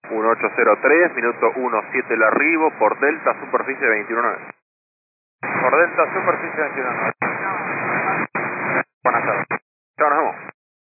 1803, minuto 17 el arribo, por Delta, superficie 21.9. Por Delta, superficie 21.9.